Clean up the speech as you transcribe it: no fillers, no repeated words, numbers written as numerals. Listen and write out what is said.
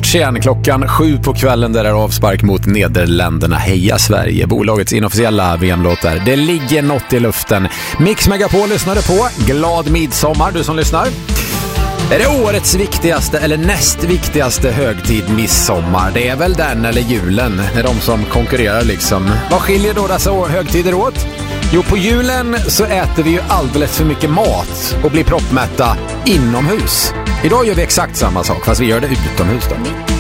match igen klockan 7 på kvällen där det är avspark mot Nederländerna. Heja Sverige, bolagets inofficiella VM-låt där. Det ligger något i luften. Mix Megapol lyssnade på. Glad midsommar du som lyssnar. Är det årets viktigaste eller näst viktigaste högtid midsommar? Det är väl den eller julen, när de som konkurrerar liksom. Vad skiljer då dessa högtider åt? Jo, på julen så äter vi ju alldeles för mycket mat och blir proppmätta inomhus. Idag gör vi exakt samma sak, fast vi gör det utomhus då.